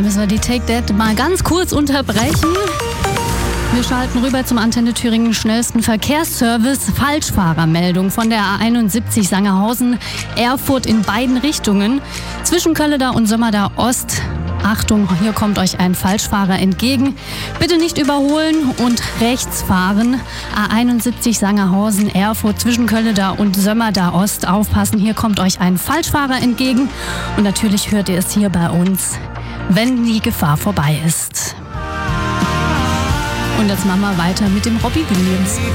Müssen wir die Take That mal ganz kurz unterbrechen. Wir schalten rüber zum Antenne Thüringen schnellsten Verkehrsservice. Falschfahrermeldung von der A71 Sangerhausen, Erfurt in beiden Richtungen. Zwischen Kölleda und Sömmerda Ost. Achtung, hier kommt euch ein Falschfahrer entgegen. Bitte nicht überholen und rechts fahren. A71 Sangerhausen, Erfurt zwischen Kölleda und Sömmerda Ost. Aufpassen, hier kommt euch ein Falschfahrer entgegen. Und natürlich hört ihr es hier bei uns, wenn die Gefahr vorbei ist. Und jetzt machen wir weiter mit dem Robbie Williams.